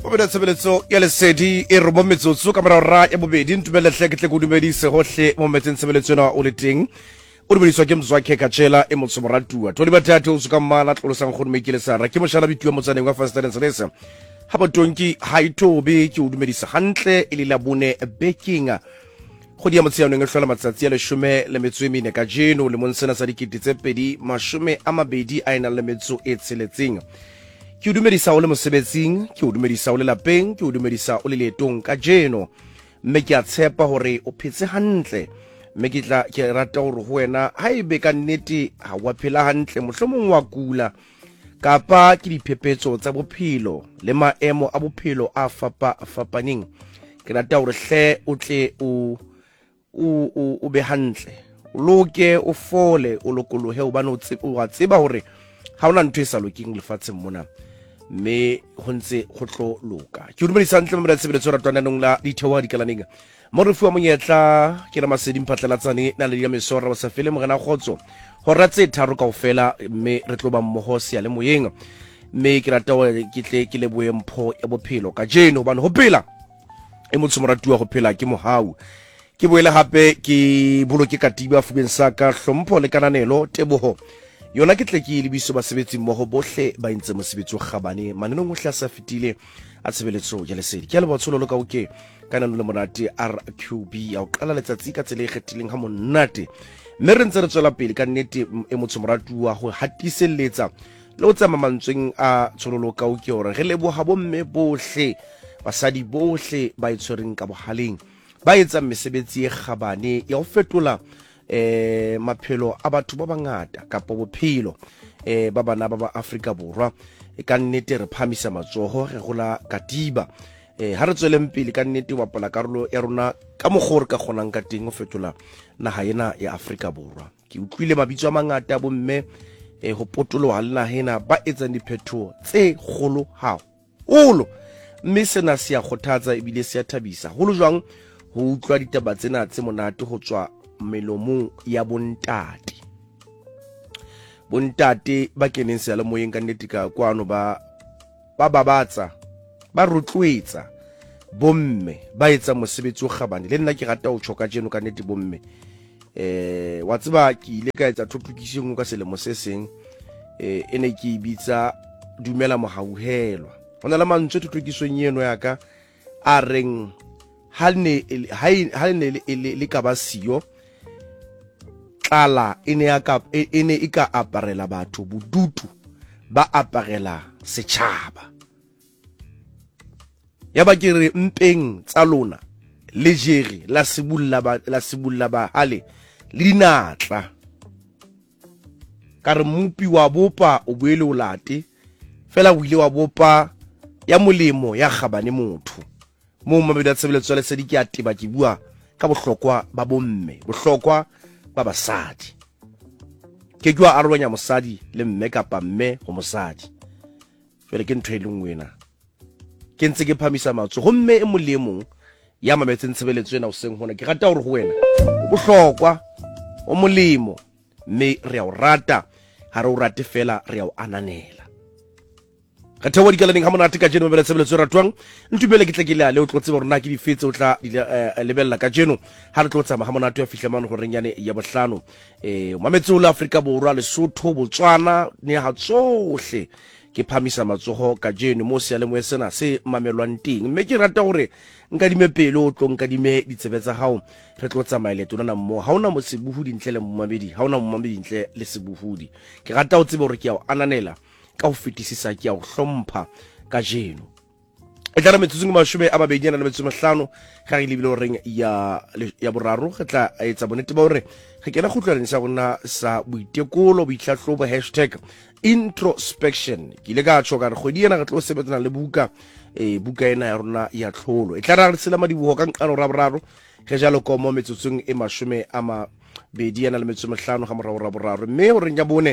Obeda sebeletso ya lesedi e robo metsotso ka morara ya bobedi ntumelehle ke tle go dumedise hohle mo metseng sebeletso na o le teng o dumediswa ke Mzwakhe Katshela e motso moratuwa tole bathathe o suka mmala tlolosang go dumekile sara ke moshana bituwa motsaneng wa Fastern Service ha botonki ha itobe ke o dumedisa hantle e le la bone baking go dia motsianong e hlola matsatsi ya 14 ka jeno le monsena sa dikete tse pedi mashume a mabedi a ena le metso e tsheletseng ke o dumedisa o le mosebetsing ke o dumedisa o le lapeng ke o dumedisa o le letong ka jeno mme ke a tshepa hore o phetse hantle mme ke rata hore ho wena ha ebe ka nnete ha wa phela hantle mohlomong wa kula kapa ke diphephetso tsa bophelo le maemo a bophelo a fapaneng ke rata hore hle o tle o be hantle o loke o fole o lokolohe o bana o wa tseba hore ha ona ntwe sa lokeng lefatsheng mona me hontse go tlo loka ke o dumedisa ntle mo ratsebeletso ratwana nong la dithewa dikalaneng mo re fuwa monyetla ke re masedi mphatlalatsane na le ya mesora ba sa fele mo gana khotso ho ratse tharo kaofela mme re tlo ba mmoho se ya le moyeng mme ke rata ke tle ke le boempho ya bophelo ka jeno bana ho phela e motho moratuwa go phela ke mohau ke boele hape ke boloke katiba fubeng sa ka hlompho le kananelo teboho yona ke tle ke lebiso basebetsi mmoho bohle ba intse mosebetsi o gabane manenong o hlasa fitile a tshebeletso ya lesedi ke le botsholo ka oke kanano le monate RQB ya o qala letsatsi ka tsele e kgethileng ha monate mme re ntse re tswela pele ka nnete e motho moratuwa go hatiselletsa le o tsama mantsweng a tshololo ka oke hore re leboha bomme bohle basadi bohle ba itshwereng ka bohaleng ba etsa mesebetsi e gabane ya o fetola maphelo a batho ba bangata ka bophelo ba bana ba Afrika Borwa ka nnete re phamisa matsoho re gola katiba ha re tsweleng pele ka nnete wa pala karolo ya rona ka mogore ka gonang ka teng o fetola naga ena ya Afrika Borwa ke utlwile mabitso a mangata bo mme ho potoloha le naga ena ba etsang diphetho tse golo haholo mme sena se ya kgothatsa ebile se ya thabisa holo jwang ho utlwa ditaba tsena tse monate ho tswa melomong ya bontate ba keneng se ya le moyeng ka nnete ka kwano ba babatsa ba rotloetsa bomme ba etsa mosebetsi o gabane le nna ke rata ho tshoka jeno ka nnete bomme wa tseba ke ile ka etsa thotokiseng ka selemo se seng ene ke ibitsa dumela mohauhelwa hona le mantswe thotokisong eno ya ka a reng ha ne le ka ba siyo tlala ene e ka aparela batho bodutu ba aparela setšhaba ya ba ke re mpeng tsa lona le jere la sibulla ba hale le dinatla ka re mupi wa bopa o boele o late fela o ile wa bopa ya molemo ya gabane motho mo mabedi a tshebeletso ya lesedi ke a teba ke bua ka bohlokwa ba bomme bohlokwa ba basadi ke jwa arolwanya mosadi le mme kapa mme go mosadi jwale ke ntho e le ngwena ke ntse ke phamisa matso go mme e molemong ya mametseng tshebeletso ena o seng hona ke rata hore go wena o bohlokwa o molemo mme re a o rata ha re o rate fela re a o ananela ka thewa dikalaneng ha monate ka jeno mabele tshebeletso ratwang ntumele ke tle ke le o tlotse borona ke difetse o tla lebella ka jeno ha re tlotsa ha monate ya fihla mane go renyane ya bohlano mametso la Afrika Borwa Lesotho Botswana ne ha tsohle ke phamisa matsoho ka jeno mo se ya le moesena se mamelwang teng mme ke rata hore nka dime pele o tlo nka dime ditsebetsa hao re tlotsa maeleto nna mmo ha ona mo sebuhudi ntle le mmamedi ha ona mmamedi ntle le sebuhudi ke rata o tsebe hore ke ya o ananela ka ho fetisisa ke ya o hlompha ka jeno e tla re metsotsong mashume a mabedi na le metso 5 ga re lebile reng ya boraro ge tla etsa bonete ba hore ge kena go tlwaneng sa rona sa boitekolo boitlahlobo #introspection ke ile ka tshoka re kgwedi ena re tlo sebetsana le buka ena ya rona ya tlholo e tla re sela madiboho ka nqano ra boraro ge jalo ko mo metsotsong e mashume a mabedi na le metso 5 ga morao ra boraro mme o reng ya bone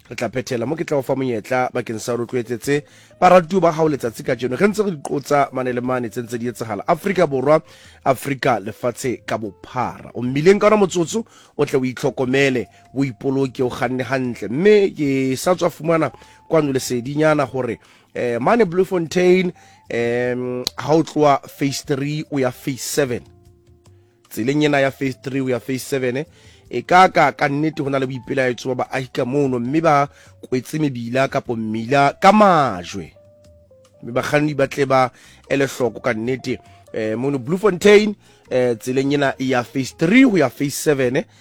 re tla phethela mo ke tla o fa monyetla bakeng sa re tloetsetse baratuo ba hao letsatsi ka jeno ge ntse re diqotsa mane le mane tsentse di etsagala Afrika Borwa Afrika lefatshe ka bophara o mmileng ka ona motsotso o tle o itlhokomele o ipoloke o ganne hantle mme ke sa tswa fumana kwano le sedinyana hore mane Bloemfontein ha o tloa phase 3 o ya phase 7 tseleng yena ya phase 3 o ya phase 7 e ka nnete hona le boipelaetso ba ahika mono mme ba kwetse mebila kapo mmila ka majwe mme ba kganni ba tle ba ele hloko ka nnete mono Bloemfontein tseleng yena ya phase 3 ho ya phase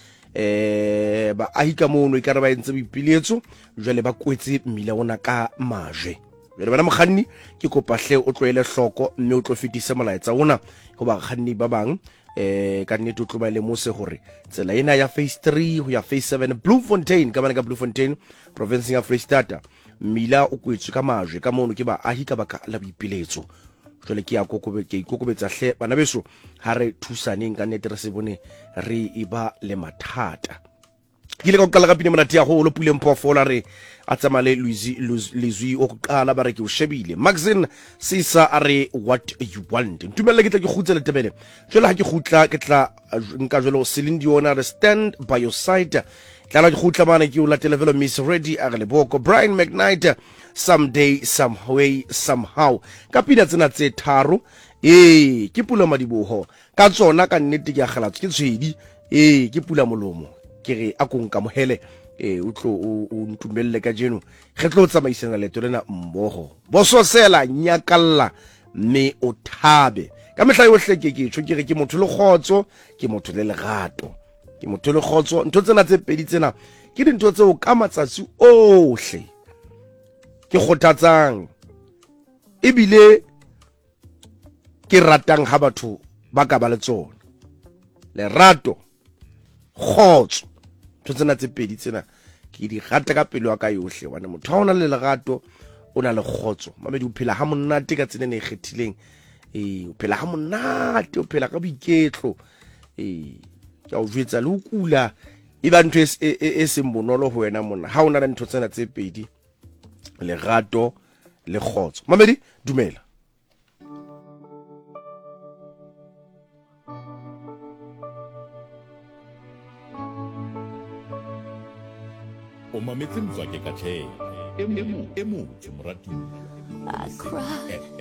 7 ba ahika mono ikare ba entse boipelaetso jwale ba kwetse mmila ona ka majwe jwale bana mokganni ke kopa hle o tloele hloko mme o tlo fetisa molaetsa ona ho ba kganni ba bang ka nnete o tlo ba le mose hore tsela ena ya phase 3 ho ya phase 7 Bloemfontein ka bana ka Bloemfontein province ya Freestata mmila o kwetswe ka majwe ka mono ke ba ahika baka la boipiletso jwale ke ya ikokobetsa hle bana beso ha re thusaneng ka nnete re se bone re iba le mathata ke le ka qala ka pine monate ya ho lo puleng phofola re a tsamale Lizwi o qala ba re ke o shebile Maxine Sisa a re what you want ntumelle ke tla ke khutse le tebele jwale ha ke khutla ke tla nka jwale o Selindiona re stand by your side tla ke khutla bana ke o latela velo Miss Ready a re leboko Brian McKnight someday somehow ka pina tsena tse tharo ke pula madiboho ka tsona ka nnete ke a galatse ke tshwedi ke pula molomo ke re a kong ka mohele o tlo o ntumelle ka jeno ge tlo tsamaisana leto lena mmogo bososela nyakalla mme o thabe ka mehla yohle ke tshwe ke re ke motho le khotso ke motho le lerato ke motho le khotso ntho tsena tse pedi tsena ke dintho tseo ka matsatsi ohle ke kgothatsang ebile ke ratang ha batho ba ka ba le tsona lerato khotso tsena tse pedi tsena ke di rata ka pelo ka yohle wana motho ha ona le lerato o na le khotso mamedi o phela ha monate ka tsene ne kgethileng o phela ha monate o phela ka boiketlo ka o jwetsa le o kula e ba ntho e se bonolo ho wena mona ha ona le ntho tsena tse pedi lerato le khotso mamedi dumela o mametse Mzwakhe ka tjhe e mo moratuwa I cry